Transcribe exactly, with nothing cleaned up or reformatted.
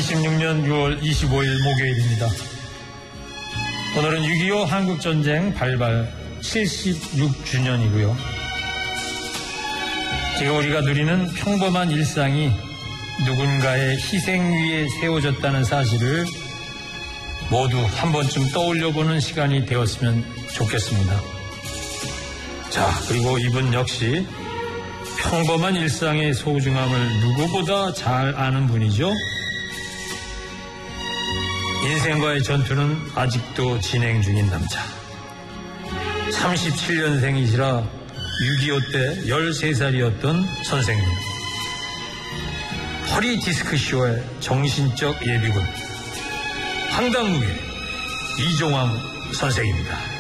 이천이십육 년 유월 이십오일 목요일입니다. 오늘은 육이오 한국전쟁 발발 칠십육 주년이고요. 지금 우리가 누리는 평범한 일상이 누군가의 희생 위에 세워졌다는 사실을 모두 한 번쯤 떠올려보는 시간이 되었으면 좋겠습니다. 자, 그리고 이분 역시 평범한 일상의 소중함을 누구보다 잘 아는 분이죠. 인생과의 전투는 아직도 진행 중인 남자. 삼십칠 년생이시라 육이오 때 열세 살이었던 선생님. 허리 디스크쇼의 정신적 예비군 황당무게 이종황 선생입니다.